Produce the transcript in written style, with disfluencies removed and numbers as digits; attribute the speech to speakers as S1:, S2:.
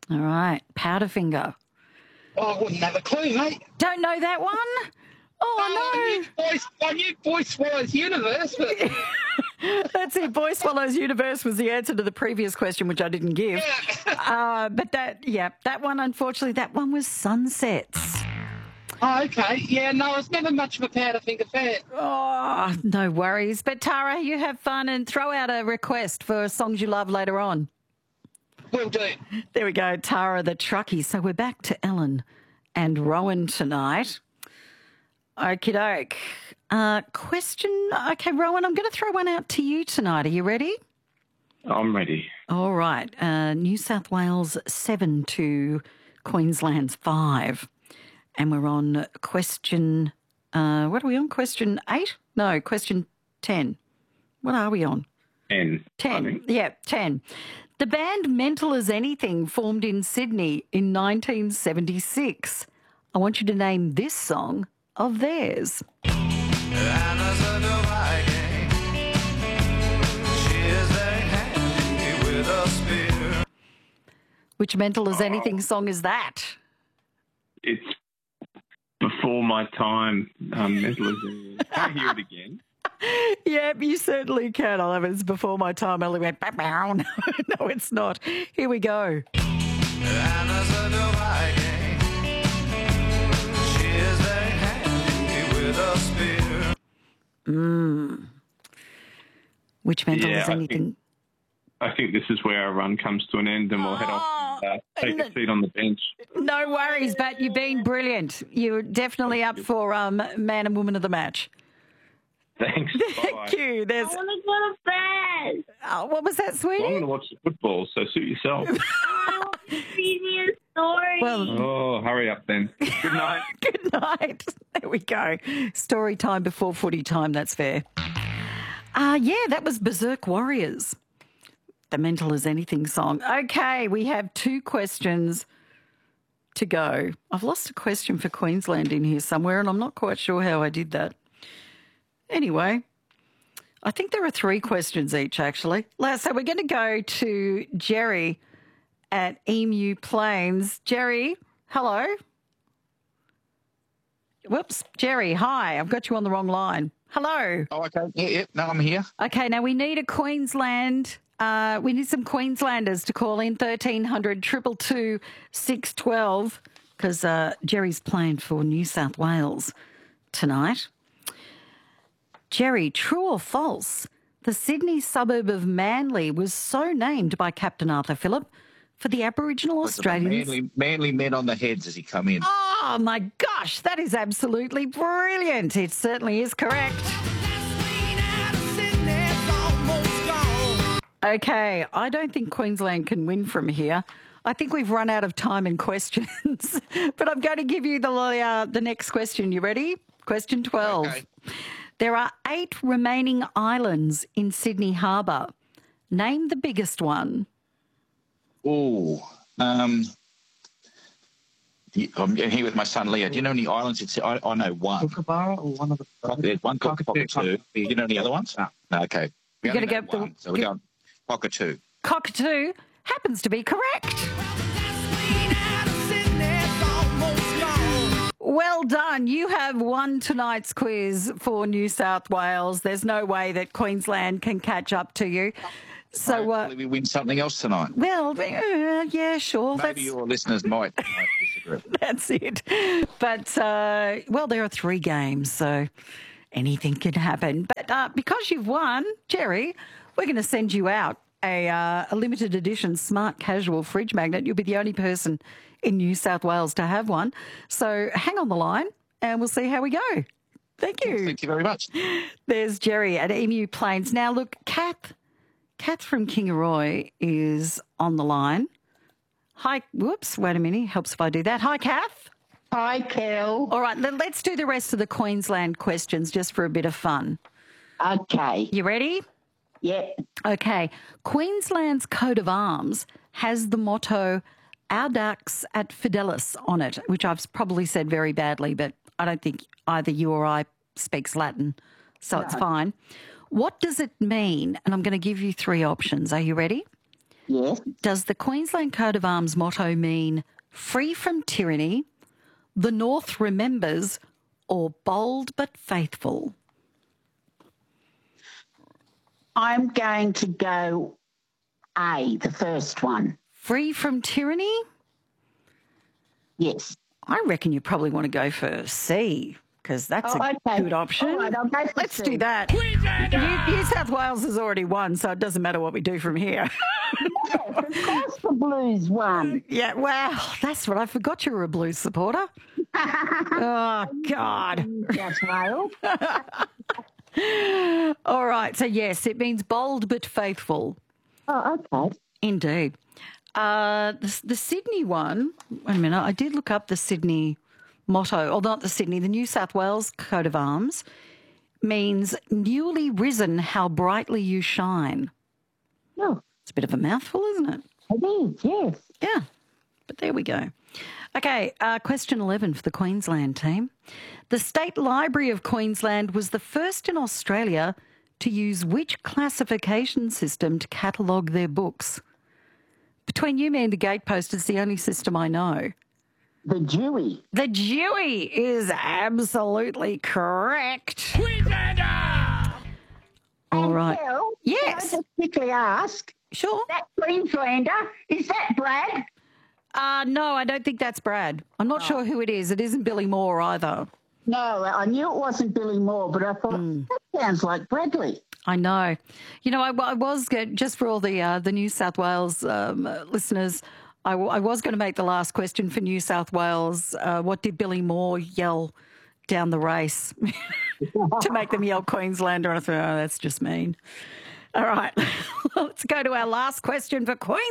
S1: All right, Powderfinger.
S2: Oh, I wouldn't have a clue, mate.
S1: Don't know that one? Oh, no.
S2: I knew Boy Swallows Universe, but...
S1: That's it. Boy Swallows Universe was the answer to the previous question, which I didn't give.
S2: Yeah.
S1: But that one, unfortunately, that one was Sunsets.
S2: Oh, okay. Yeah, no, I was never much of a Powderfinger fan.
S1: Oh, no worries. But Tara, you have fun and throw out a request for songs you love later on.
S2: Will do.
S1: There we go, Tara the truckie. So we're back to Ellen and Rowan tonight. Okie doke. Question. Okay, Rowan, I'm going to throw one out to you tonight. Are you ready?
S3: I'm ready.
S1: All right. New South Wales 7 to Queensland's 5. And we're on question, what are we on? Question 8? No, question 10. What are we on?
S3: 10.
S1: 10. Yeah, 10. The band Mental as Anything formed in Sydney in 1976. I want you to name this song of theirs. Which Mental as Anything song is that?
S3: It's before my time. Mental as Anything. Can I hear it again?
S1: Yep, you certainly can. I love it. It's before my time. Ellie went, no, it's not. Here we go. Which Mental as Anything?
S3: I think this is where our run comes to an end and we'll head off and take a seat on the bench.
S1: No worries, but you've been brilliant. You're definitely up for man and woman of the match.
S3: Thanks.
S1: Thank you.
S4: I want to go to bed.
S1: Oh, what was that, sweetie?
S3: I'm going to watch the football, so suit yourself.
S4: Oh, read me a story.
S3: Oh, hurry up then. Good night.
S1: Good night. There we go. Story time before footy time. That's fair. That was Berserk Warriors. The Mental as Anything song. Okay, we have 2 questions to go. I've lost a question for Queensland in here somewhere, and I'm not quite sure how I did that. Anyway, I think there are 3 questions each, actually. So we're going to go to Jerry at Emu Plains. Jerry, hello. Whoops, Jerry, hi. I've got you on the wrong line. Hello.
S2: Oh, okay. Yeah, no, I'm here.
S1: Okay, now we need a Queensland. We need some Queenslanders to call in 1300 222 612 because Jerry's playing for New South Wales tonight. Jerry, true or false? The Sydney suburb of Manly was so named by Captain Arthur Phillip for the Aboriginal Australians.
S2: Manly men on the heads as he come in.
S1: Oh, my gosh, that is absolutely brilliant. It certainly is correct. Okay, I don't think Queensland can win from here. I think we've run out of time and questions. But I'm going to give you the next question. You ready? Question 12.
S2: Okay.
S1: There are 8 remaining islands in Sydney Harbour. Name the biggest one.
S2: Oh, I'm here with my son Leo. Do you know any islands? I know one.
S5: Kookaburra or one of the...
S2: There's one Cockatoo. Do you know any other ones? No. Okay.
S1: You're going to go...
S2: So we're going Cockatoo.
S1: Cockatoo happens to be correct. Well done. You have won tonight's quiz for New South Wales. There's no way that Queensland can catch up to you. So
S2: hopefully we win something else tonight.
S1: Well, yeah, sure.
S2: Maybe your listeners might disagree.
S1: That's it. But, there are 3 games, so anything can happen. But because you've won, Jerry, we're going to send you out a limited edition smart casual fridge magnet. You'll be the only person in New South Wales to have one. So hang on the line and we'll see how we go. Thank you.
S2: Thank you very much.
S1: There's Jerry at Emu Plains. Now, look, Kath from Kingaroy is on the line. Hi. Whoops, wait a minute. Helps if I do that. Hi, Kath.
S6: Hi, Kel.
S1: All right, let's do the rest of the Queensland questions just for a bit of fun.
S6: Okay.
S1: You ready?
S6: Yeah.
S1: Okay. Queensland's coat of arms has the motto Audax et Fidelis on it, which I've probably said very badly, but I don't think either you or I speaks Latin, so it's fine. What does it mean? And I'm going to give you 3 options. Are you ready?
S6: Yes.
S1: Does the Queensland coat of arms motto mean free from tyranny, the North remembers, or bold but faithful?
S6: I'm going to go A, the first one.
S1: Free from tyranny?
S6: Yes.
S1: I reckon you probably want to go for C, because that's a
S6: okay.
S1: good option.
S6: All right, I'll go for
S1: Let's
S6: C.
S1: do that. New South Wales has already won, so it doesn't matter what we do from here.
S6: Yes, of course the Blues won.
S1: Yeah, well, that's what I forgot you were a Blues supporter. Oh, God.
S6: Yes, Wales.
S1: All right, so yes, it means bold but faithful.
S6: Oh, okay.
S1: Indeed. The Sydney one, wait a minute, I did look up the Sydney motto, or not the Sydney, the New South Wales coat of arms means newly risen, how brightly you shine.
S6: Oh,
S1: It's a bit of a mouthful, isn't it?
S6: it is, yes.
S1: Yeah, but there we go. Okay, question 11 for the Queensland team. The State Library of Queensland was the first in Australia to use which classification system to catalogue their books? Between you, me and the gatepost, it's the only system I know.
S6: The Dewey.
S1: The Dewey is absolutely correct. All right.
S6: Phil,
S1: Yes.
S6: can I just quickly ask,
S1: Sure.
S6: that Queenslander, is that Brad?
S1: No, I don't think that's Brad. I'm not sure who it is. It isn't Billy Moore either.
S6: No, I knew it wasn't Billy Moore, but I thought, that sounds like Bradley.
S1: I know. You know, I was just for all the New South Wales listeners, I was going to make the last question for New South Wales. What did Billy Moore yell down the race to make them yell Queenslander? I thought, oh, that's just mean. All right, let's go to our last question for Queensland.